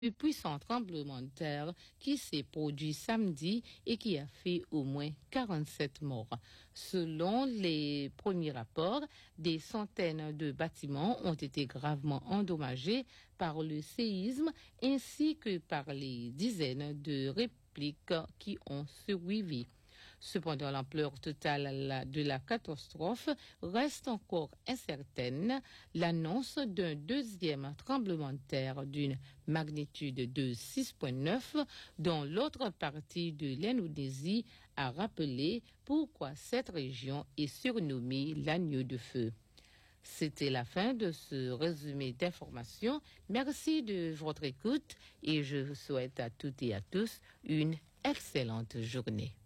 Le puissant tremblement de terre qui s'est produit samedi et qui a fait au moins 47 morts. Selon les premiers rapports, des centaines de bâtiments ont été gravement endommagés par le séisme ainsi que par les dizaines de répliques qui ont suivi. Cependant, l'ampleur totale de la catastrophe reste encore incertaine. L'annonce d'un deuxième tremblement de terre d'une magnitude de 6,9 dans l'autre partie de l'Indonésie a rappelé pourquoi cette région est surnommée l'agneau de feu. C'était la fin de ce résumé d'informations. Merci de votre écoute et je vous souhaite à toutes et à tous une excellente journée.